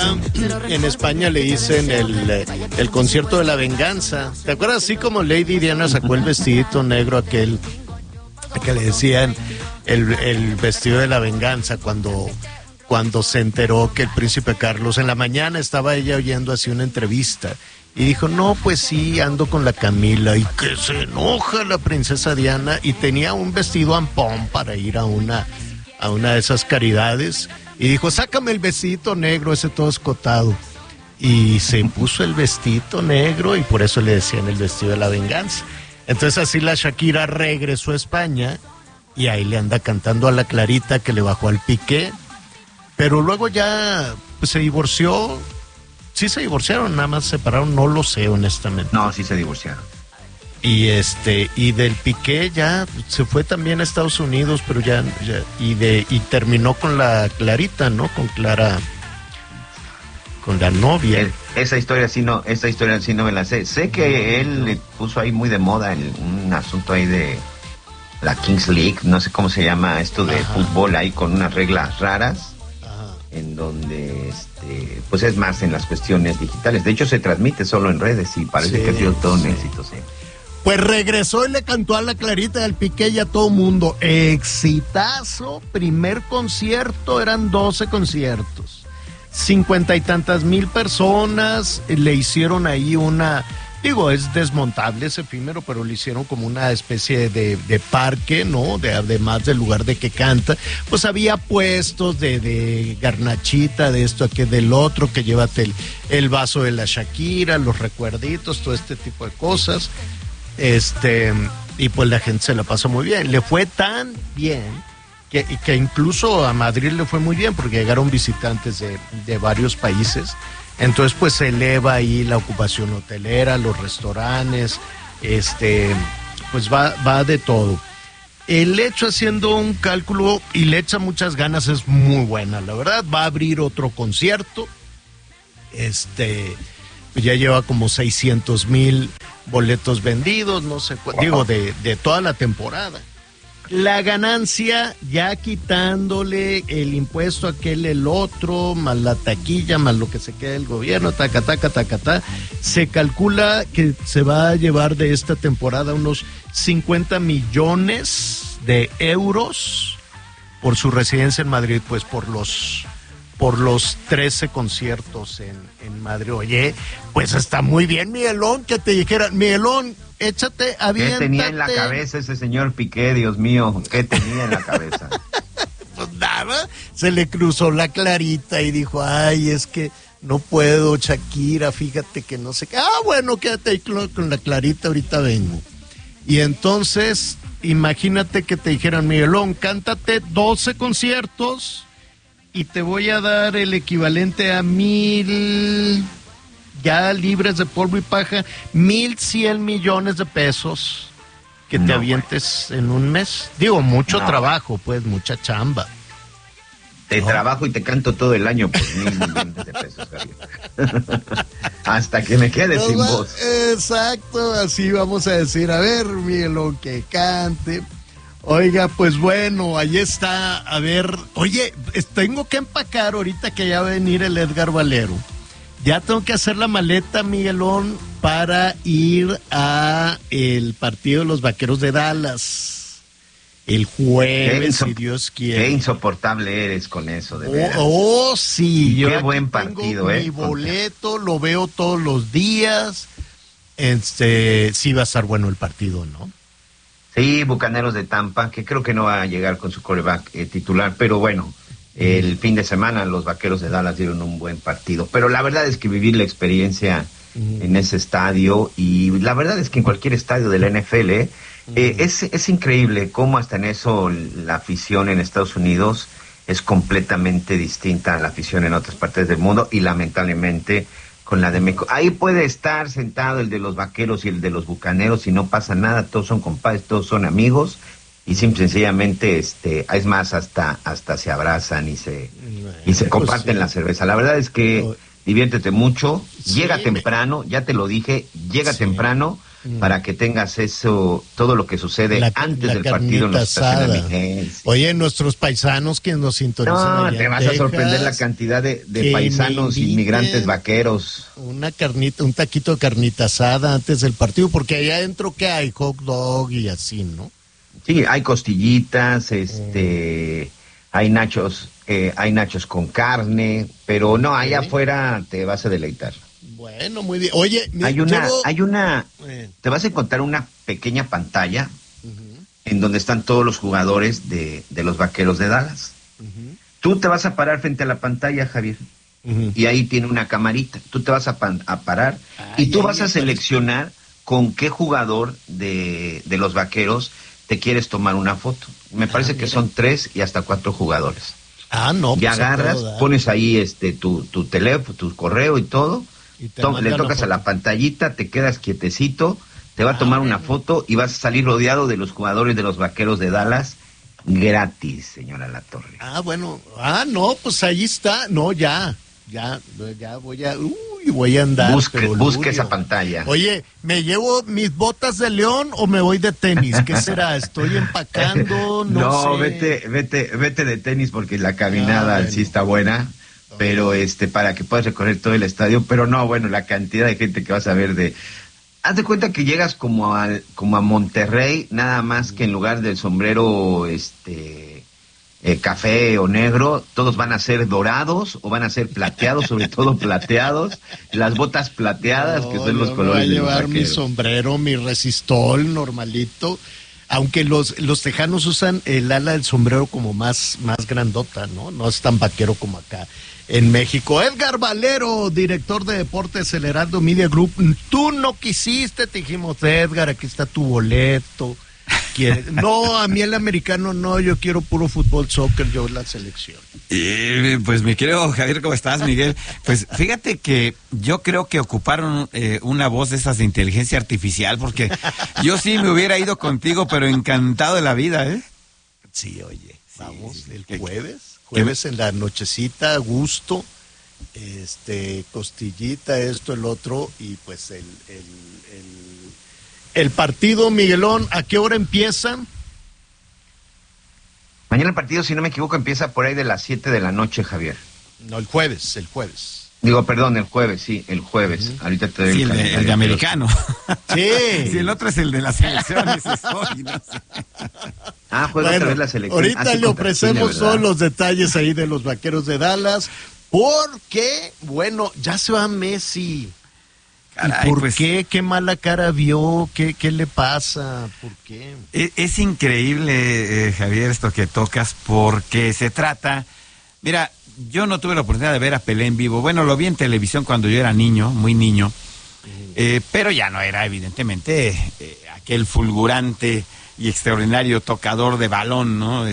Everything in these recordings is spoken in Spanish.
en España le dicen el concierto de la venganza. ¿Te acuerdas? Así como Lady Diana sacó el vestidito negro aquel que le decían el vestido de la venganza cuando se enteró que el príncipe Carlos, en la mañana estaba ella oyendo así una entrevista y dijo, no, pues sí, ando con la Camila, y que se enoja la princesa Diana, y tenía un vestido ampón para ir a una de esas caridades, y dijo, sácame el vestidito negro, ese todo escotado, y se puso el vestidito negro, y por eso le decían el vestido de la venganza. Entonces así la Shakira regresó a España, y ahí le anda cantando a la Clarita que le bajó al Piqué, pero luego ya pues, se divorció. Sí se divorciaron, nada más se separaron, no lo sé honestamente. No, sí se divorciaron. Y del Piqué ya se fue también a Estados Unidos, pero y terminó con la Clarita, ¿no? Con Clara, con la novia. Esa historia sí no me la sé. Sé que él le puso ahí muy de moda un asunto ahí de la Kings League, no sé cómo se llama esto de fútbol ahí con unas reglas raras. En donde pues es más en las cuestiones digitales. De hecho se transmite solo en redes y parece que ha sido todo un éxito, sí. Pues regresó y le cantó a la Clarita del Piqué y a todo mundo. Exitazo, primer concierto, eran 12 conciertos. 50 y tantas mil personas le hicieron ahí es desmontable, es efímero, pero le hicieron como una especie de parque, ¿no? Además del lugar de que canta, pues había puestos de garnachita, de esto, aquí, del otro, que llévate el vaso de la Shakira, los recuerditos, todo este tipo de cosas. Y pues la gente se la pasó muy bien. Le fue tan bien que incluso a Madrid le fue muy bien, porque llegaron visitantes de varios países. Entonces pues se eleva ahí la ocupación hotelera, los restaurantes, pues va de todo. El hecho, haciendo un cálculo, y le echa muchas ganas, es muy buena, la verdad. Va a abrir otro concierto, pues ya lleva como 600,000 boletos vendidos, no sé, de toda la temporada. La ganancia, ya quitándole el impuesto aquel, el otro, más la taquilla, más lo que se queda del gobierno, se calcula que se va a llevar de esta temporada unos 50 millones de euros por su residencia en Madrid, pues por los 13 conciertos en Madrid. Oye, pues está muy bien, Miguelón, que te dijeran, Miguelón, échate, aviéntate. ¿Qué tenía en la cabeza ese señor Piqué, Dios mío? ¿Qué tenía en la cabeza? Pues nada, se le cruzó la Clarita y dijo, ay, es que no puedo, Shakira, fíjate que no sé qué. Ah, bueno, quédate ahí con la Clarita, ahorita vengo. Y entonces, imagínate que te dijeran, Miguelón, cántate 12 conciertos y te voy a dar el equivalente a 1,000... ya libres de polvo y paja, 1,100 millones de pesos que te avientes en un mes. Digo, mucho trabajo, pues, mucha chamba. Te trabajo y te canto todo el año por 1,000 millones de pesos, Javier. Hasta que me quede sin voz. Exacto, así vamos a decir, a ver, Miguelón, que cante. Oiga, pues bueno, ahí está, a ver, oye, tengo que empacar ahorita que ya va a venir el Edgar Valero. Ya tengo que hacer la maleta, Miguelón, para ir a el partido de los Vaqueros de Dallas el jueves, si Dios quiere. Qué insoportable eres con eso, de veras. Sí. Qué buen partido, Mi boleto, lo veo todos los días. Sí va a estar bueno el partido, ¿no? Sí, Bucaneros de Tampa, que creo que no va a llegar con su quarterback titular, pero bueno. El fin de semana los Vaqueros de Dallas dieron un buen partido, pero la verdad es que vivir la experiencia en ese estadio, y la verdad es que en cualquier estadio de la NFL es increíble cómo hasta en eso la afición en Estados Unidos es completamente distinta a la afición en otras partes del mundo, y lamentablemente con la de México. Ahí puede estar sentado el de los Vaqueros y el de los Bucaneros y no pasa nada, todos son compadres, todos son amigos. Y simple sencillamente, es más, hasta se abrazan y se comparten la cerveza. La verdad es que diviértete mucho, llega temprano, ya te lo dije, temprano, para que tengas eso, todo lo que sucede antes del partido en los estacionamientos. Oye, nuestros paisanos que nos sintonizan no, allá te vas Texas, a sorprender la cantidad de paisanos inmigrantes vaqueros. Una carnita, un taquito de carnita asada antes del partido, porque allá adentro que hay hot dog y así, ¿no? Sí, hay costillitas, hay nachos con carne, pero no, allá afuera te vas a deleitar. Bueno, muy bien. Oye, te vas a encontrar una pequeña pantalla en donde están todos los jugadores de los Vaqueros de Dallas. Tú te vas a parar frente a la pantalla, Javier, y ahí tiene una camarita. Tú te vas a parar y tú vas a seleccionar con qué jugador de los Vaqueros te quieres tomar una foto. Me parece que son 3 y hasta 4 jugadores. No. Y agarras, pones ahí tu teléfono, tu correo y todo. Le tocas a la pantallita, te quedas quietecito, te va a tomar una foto y vas a salir rodeado de los jugadores de los Vaqueros de Dallas gratis, señora Latorre. Bueno. No, pues ahí está. No, ya voy a andar. Busque esa pantalla. Oye, ¿me llevo mis botas de león o me voy de tenis? ¿Qué será? ¿Estoy empacando? No sé. Vete de tenis porque la caminada sí está buena. Pero para que puedas recorrer todo el estadio, pero no, bueno, la cantidad de gente que vas a ver haz de cuenta que llegas como a Monterrey, nada más que en lugar del sombrero café o negro, todos van a ser dorados o van a ser plateados, sobre todo plateados, las botas plateadas, que son los colores de los Vaqueros. Voy a llevar mi sombrero, mi resistol normalito, aunque los tejanos usan el ala del sombrero como más grandota, ¿no? No es tan vaquero como acá en México. Edgar Valero, director de deportes del Heraldo Media Group. Tú no quisiste, te dijimos, Edgar, aquí está tu boleto. No, a mí el americano no, yo quiero puro fútbol, soccer, yo la selección. Pues mi querido Javier, ¿cómo estás, Miguel? Pues fíjate que yo creo que ocuparon una voz de esas de inteligencia artificial, porque yo sí me hubiera ido contigo, pero encantado de la vida, ¿eh? Sí, oye, vamos, el jueves en la nochecita, a gusto, costillita, esto, el otro, y pues el partido, Miguelón, ¿a qué hora empieza? Mañana el partido, si no me equivoco, empieza por ahí de las 7 de la noche, Javier. No, el jueves. Digo, perdón, el jueves, sí, el jueves. Ahorita te doy el de americano. Sí. Sí, el otro es el de las selecciones. No sé. Juega otra vez la selección. Ahorita le ofrecemos todos los detalles ahí de los Vaqueros de Dallas, porque, bueno, ya se va Messi. Caray, ¿y por qué? ¿Qué mala cara vio? ¿Qué le pasa? ¿Por qué? Es increíble, Javier, esto que tocas, porque se trata... Mira, yo no tuve la oportunidad de ver a Pelé en vivo. Bueno, lo vi en televisión cuando yo era niño, muy niño, pero ya no era, evidentemente, aquel fulgurante y extraordinario tocador de balón, ¿no?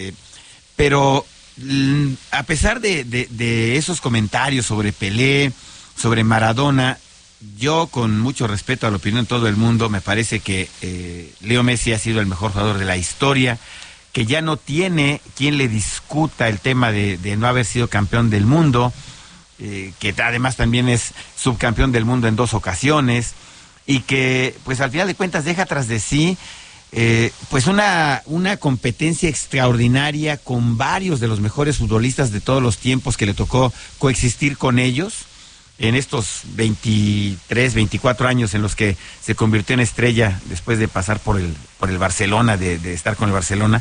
Pero a pesar de esos comentarios sobre Pelé, sobre Maradona, yo, con mucho respeto a la opinión de todo el mundo, me parece que Leo Messi ha sido el mejor jugador de la historia, que ya no tiene quien le discuta el tema de no haber sido campeón del mundo, que además también es subcampeón del mundo en 2 ocasiones, y que pues al final de cuentas deja tras de sí pues una competencia extraordinaria con varios de los mejores futbolistas de todos los tiempos que le tocó coexistir con ellos en estos 23, 24 años en los que se convirtió en estrella después de pasar por el Barcelona, de estar con el Barcelona.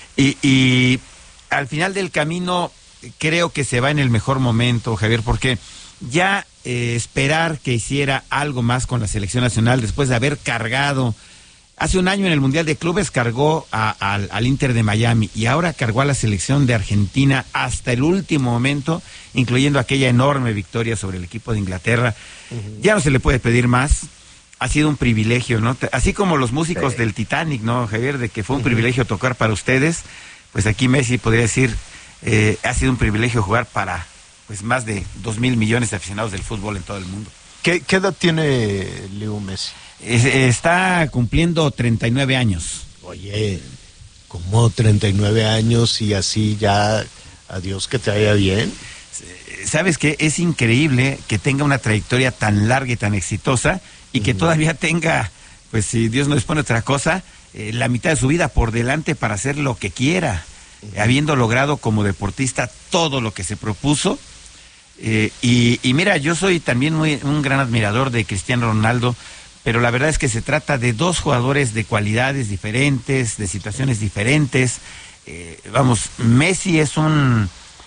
Y al final del camino creo que se va en el mejor momento, Javier, porque ya esperar que hiciera algo más con la selección nacional después de haber cargado... Hace un año en el Mundial de Clubes cargó al Inter de Miami y ahora cargó a la selección de Argentina hasta el último momento, incluyendo aquella enorme victoria sobre el equipo de Inglaterra. Ya no se le puede pedir más. Ha sido un privilegio, ¿no? Así como los músicos del Titanic, ¿no, Javier? De que fue un privilegio tocar para ustedes, pues aquí Messi podría decir, ha sido un privilegio jugar para pues más de 2,000 millones de aficionados del fútbol en todo el mundo. ¿Qué edad tiene Leo Messi? Está cumpliendo 39 años. Oye, ¿cómo 39 años y así ya, adiós, que te vaya bien? ¿Sabes qué? Es increíble que tenga una trayectoria tan larga y tan exitosa y que todavía tenga pues si Dios no dispone otra cosa, la mitad de su vida por delante para hacer lo que quiera, habiendo logrado como deportista todo lo que se propuso. Y mira, yo soy también un gran admirador de Cristiano Ronaldo, pero la verdad es que se trata de dos jugadores de cualidades diferentes, de situaciones diferentes. Messi es un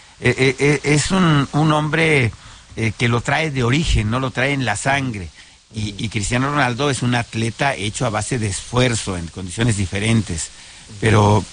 hombre que lo trae de origen, no lo trae en la sangre. Y Cristiano Ronaldo es un atleta hecho a base de esfuerzo en condiciones diferentes. Pero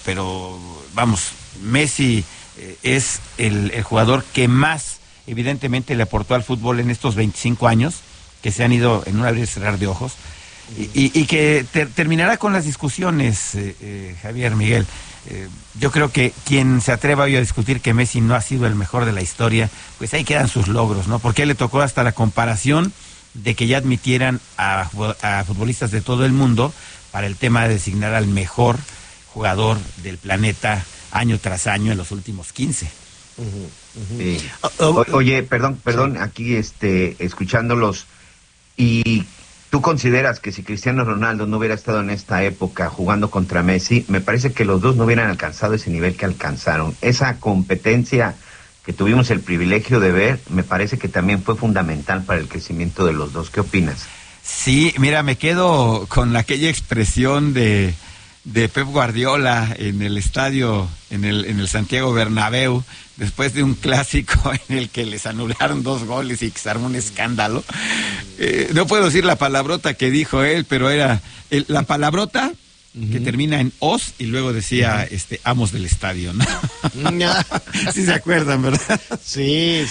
Messi es el jugador que más evidentemente le aportó al fútbol en estos 25 años, que se han ido en un abrir y cerrar de ojos, y que terminará con las discusiones, Javier, Miguel. Yo creo que quien se atreva hoy a discutir que Messi no ha sido el mejor de la historia, pues ahí quedan sus logros, ¿no? Porque a él le tocó hasta la comparación de que ya admitieran a futbolistas de todo el mundo para el tema de designar al mejor jugador del planeta año tras año en los últimos 15. Sí. Oye, perdón, aquí escuchándolos, y ¿tú consideras que si Cristiano Ronaldo no hubiera estado en esta época jugando contra Messi, me parece que los dos no hubieran alcanzado ese nivel que alcanzaron? Esa competencia que tuvimos el privilegio de ver, me parece que también fue fundamental para el crecimiento de los dos. ¿Qué opinas? Sí, mira, me quedo con aquella expresión de Pep Guardiola en el estadio, en el Santiago Bernabéu, después de un clásico en el que les anularon 2 goles y que se armó un escándalo. No puedo decir la palabrota que dijo él, pero era la palabrota que termina en os y luego decía amos del estadio, ¿no? Sí se acuerdan, ¿verdad? Sí.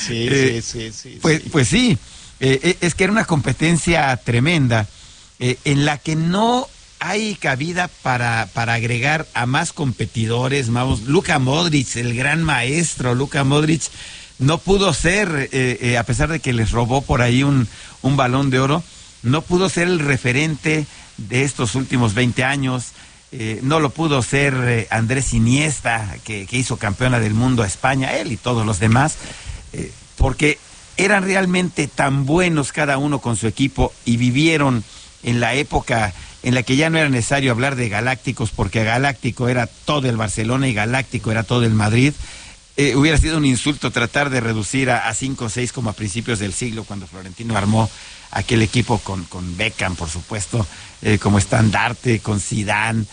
Pues sí, es que era una competencia tremenda en la que no hay cabida para agregar a más competidores. Luka Modric, el gran maestro, Luka Modric, no pudo ser, a pesar de que les robó por ahí un balón de oro, no pudo ser el referente de estos últimos 20 años. No lo pudo ser Andrés Iniesta, que hizo campeona del mundo a España, él y todos los demás, porque eran realmente tan buenos cada uno con su equipo y vivieron en la época en la que ya no era necesario hablar de galácticos, porque galáctico era todo el Barcelona y galáctico era todo el Madrid. Hubiera sido un insulto tratar de reducir a 5 o 6 como a principios del siglo, cuando Florentino armó aquel equipo con Beckham, por supuesto, como estandarte, con Zidane,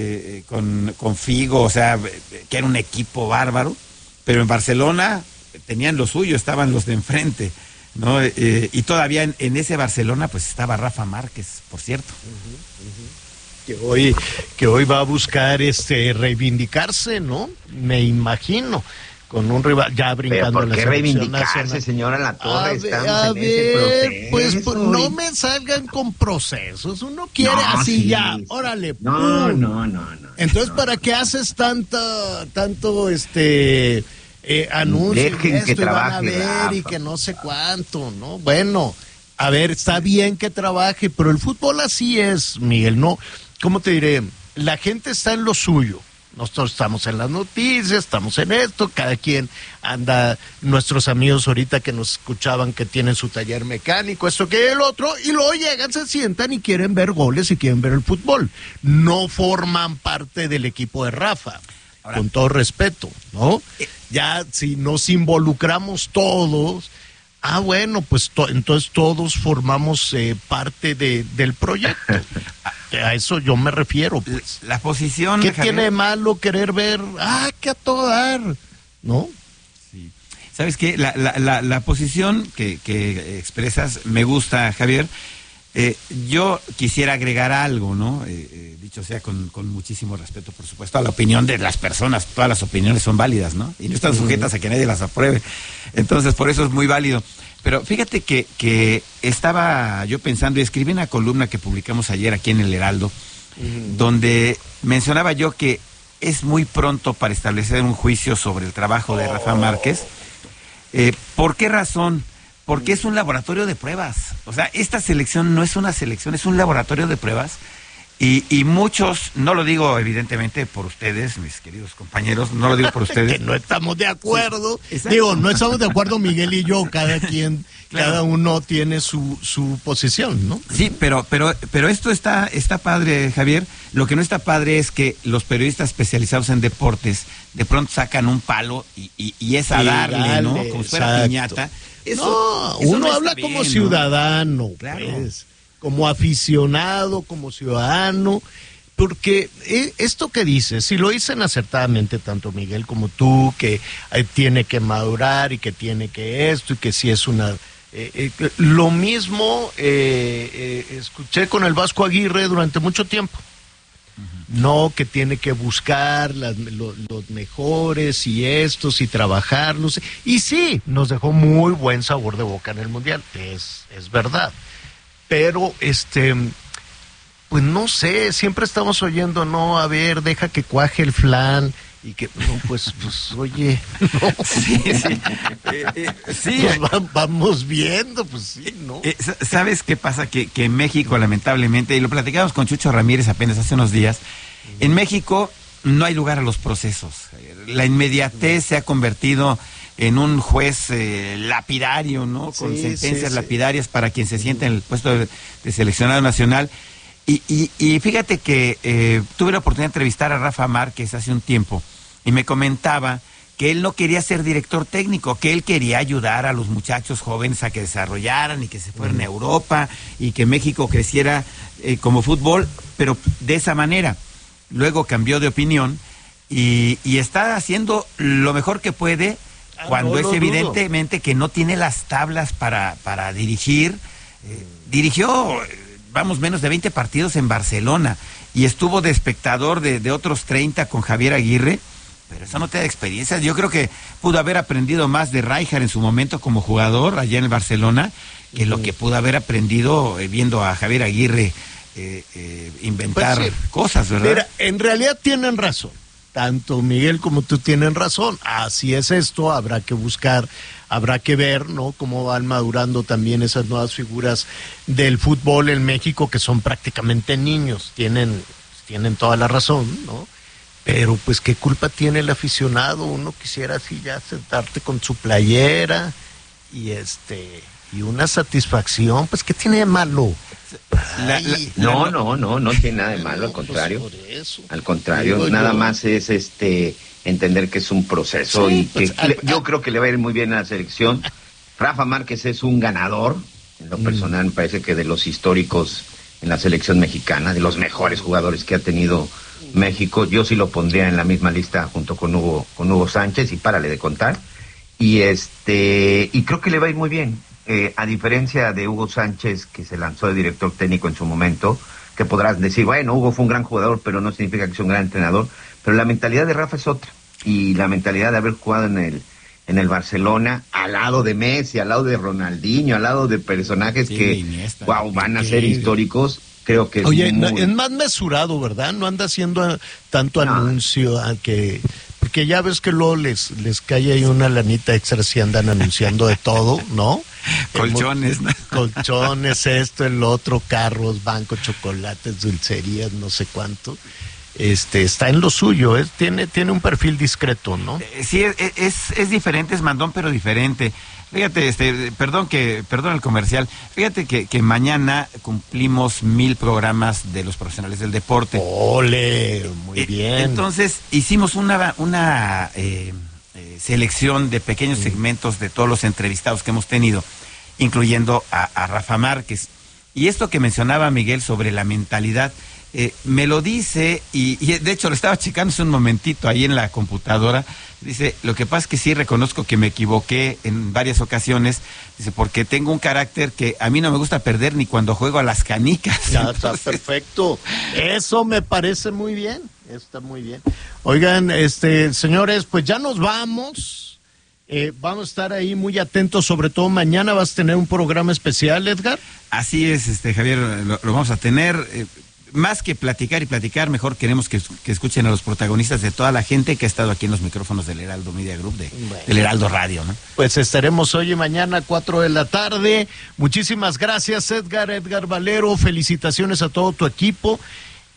con Figo, o sea, que era un equipo bárbaro. Pero en Barcelona tenían lo suyo, estaban los de enfrente, ¿no? Y todavía en ese Barcelona pues estaba Rafa Márquez, por cierto. Que hoy va a buscar reivindicarse, ¿no? Me imagino, con un rival ya brincando en la selección reivindicarse, nacional. Señora Latorre, a ver, pues no me salgan con procesos. Uno quiere así ya, órale. No. Entonces, ¿para qué haces tanto anuncio Dejen esto, que y van a trabaje, ver Rafa. y que no sé cuánto, ¿no? Bueno, a ver, está bien que trabaje, pero el fútbol así es, Miguel, ¿no? ¿Cómo te diré? La gente está en lo suyo. Nosotros estamos en las noticias, estamos en esto, cada quien anda, nuestros amigos ahorita que nos escuchaban que tienen su taller mecánico, esto que el otro, y luego llegan, se sientan y quieren ver goles y quieren ver el fútbol. No forman parte del equipo de Rafa. Ahora, con todo respeto, ¿no? Ya si nos involucramos todos, bueno, pues entonces todos formamos parte del proyecto. A eso yo me refiero, pues. La posición... ¿Qué tiene de malo querer ver? Que a todo dar, ¿no? Sí. ¿Sabes qué? La posición que expresas me gusta, Javier. Yo quisiera agregar algo, ¿no? Dicho sea con muchísimo respeto, por supuesto, a la opinión de las personas. Todas las opiniones son válidas, ¿no? Y no están sujetas a que nadie las apruebe. Entonces, por eso es muy válido. Pero fíjate que estaba yo pensando y escribí una columna que publicamos ayer aquí en El Heraldo, donde mencionaba yo que es muy pronto para establecer un juicio sobre el trabajo de Rafa Márquez. ¿Por qué razón? Porque es un laboratorio de pruebas. O sea, esta selección no es una selección, es un laboratorio de pruebas Y muchos, no lo digo evidentemente por ustedes, mis queridos compañeros, no lo digo por ustedes. Que no estamos de acuerdo. Sí, digo, no estamos de acuerdo Miguel y yo, cada quien, claro. Cada uno tiene su posición, ¿no? Sí, pero esto está padre, Javier. Lo que no está padre es que los periodistas especializados en deportes de pronto sacan un palo y es a darle, ¿no? Como si fuera piñata. Eso uno no habla bien, como ciudadano, ¿no? Claro. Pues, como aficionado, como ciudadano, porque esto que dices, si lo dicen acertadamente tanto Miguel como tú, que tiene que madurar y que tiene que esto y que si es una... lo mismo escuché con el Vasco Aguirre durante mucho tiempo. No, que tiene que buscar los mejores y estos y trabajarlos. Y sí, nos dejó muy buen sabor de boca en el Mundial, es verdad. Pero, pues no sé, siempre estamos oyendo, no, a ver, deja que cuaje el flan. Y que, no, pues oye, no. Sí. Sí. Pues vamos viendo, pues sí, ¿no? ¿Sabes qué pasa? Que en México, lamentablemente, y lo platicamos con Chucho Ramírez apenas hace unos días, en México no hay lugar a los procesos. La inmediatez se ha convertido en un juez lapidario, ¿no? Con sentencias lapidarias para quien se siente en el puesto de seleccionado nacional. Y fíjate que tuve la oportunidad de entrevistar a Rafa Márquez hace un tiempo y me comentaba que él no quería ser director técnico, que él quería ayudar a los muchachos jóvenes a que desarrollaran y que se fueran a Europa y que México creciera como fútbol, pero de esa manera. Luego cambió de opinión y está haciendo lo mejor que puede cuando es evidentemente que no tiene las tablas para dirigir. Dirigió... menos de 20 partidos en Barcelona y estuvo de espectador de otros 30 con Javier Aguirre, pero eso no te da experiencia. Yo creo que pudo haber aprendido más de Rijkaard en su momento como jugador allá en el Barcelona que lo que pudo haber aprendido viendo a Javier Aguirre inventar pues sí, cosas, ¿verdad? Mira, en realidad tienen razón. Tanto Miguel como tú tienen razón. Así es esto, habrá que buscar, habrá que ver, ¿no? Cómo van madurando también esas nuevas figuras del fútbol en México que son prácticamente niños. Tienen toda la razón, ¿no? Pero pues qué culpa tiene el aficionado. Uno quisiera así ya sentarte con su playera y una satisfacción, pues ¿qué tiene de malo? No tiene nada de malo, al contrario. Al contrario, nada más es entender que es un proceso y que yo creo que le va a ir muy bien a la selección. Rafa Márquez es un ganador, en lo personal me parece que de los históricos en la selección mexicana, de los mejores jugadores que ha tenido México, yo sí lo pondría en la misma lista junto con Hugo Sánchez y párale de contar. Y creo que le va a ir muy bien. A diferencia de Hugo Sánchez, que se lanzó de director técnico en su momento, que podrás decir, bueno, Hugo fue un gran jugador, pero no significa que sea un gran entrenador, pero la mentalidad de Rafa es otra, y la mentalidad de haber jugado en el Barcelona, al lado de Messi, al lado de Ronaldinho, al lado de personajes van a ser históricos, creo que es más mesurado, ¿verdad? No anda haciendo tanto anuncio porque ya ves que luego les cae ahí una lanita extra si andan anunciando de todo, ¿no? Colchones, ¿no? Colchones, esto, el otro, carros, bancos, chocolates, dulcerías, no sé cuánto. Está en lo suyo, tiene un perfil discreto, ¿no? Sí, es diferente, es mandón, pero diferente. Fíjate, perdón el comercial. Fíjate que mañana cumplimos 1000 programas de los profesionales del deporte. ¡Ole! Muy bien. Entonces hicimos una selección de pequeños segmentos de todos los entrevistados que hemos tenido, incluyendo a Rafa Márquez. Y esto que mencionaba Miguel sobre la mentalidad, me lo dice, y de hecho lo estaba checando hace un momentito ahí en la computadora. Dice, lo que pasa es que sí reconozco que me equivoqué en varias ocasiones, dice, porque tengo un carácter que a mí no me gusta perder ni cuando juego a las canicas. Ya, está perfecto. Eso me parece muy bien, está muy bien. Oigan, señores, pues ya nos vamos. Vamos a estar ahí muy atentos, sobre todo mañana vas a tener un programa especial, Edgar. Así es, Javier, lo vamos a tener. Más que platicar y platicar, mejor queremos que escuchen a los protagonistas de toda la gente que ha estado aquí en los micrófonos del Heraldo Media Group, del Heraldo Radio, ¿no? Pues estaremos hoy y mañana 4 de la tarde. Muchísimas gracias, Edgar Valero. Felicitaciones a todo tu equipo.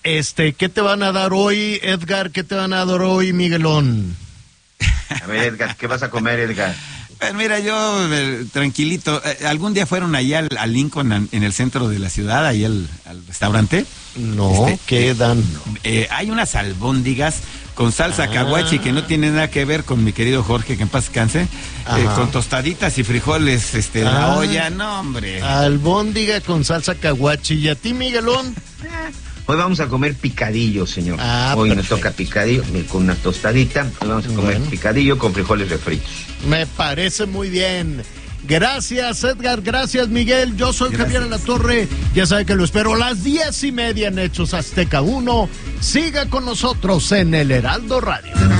¿Qué te van a dar hoy, Edgar? ¿Qué te van a dar hoy, Miguelón? A ver, Edgar, ¿qué vas a comer, Edgar? Pues mira, yo tranquilito. ¿Algún día fueron allá al Lincoln, en el centro de la ciudad, ahí al restaurante? No, ¿qué dan? Hay unas albóndigas con salsa caguachi que no tiene nada que ver con mi querido Jorge, que en paz descanse, con tostaditas y frijoles, la olla, no, hombre. Albóndiga con salsa caguachi. ¿Y a ti, Miguelón? Hoy vamos a comer picadillo, señor. Hoy perfecto. nos toca picadillo con una tostadita. Hoy vamos a comer picadillo con frijoles refritos. Me parece muy bien. Gracias, Edgar. Gracias, Miguel. Yo soy Javier Alatorre. Ya sabe que lo espero a las 10:30 en Hechos Azteca 1. Siga con nosotros en el Heraldo Radio.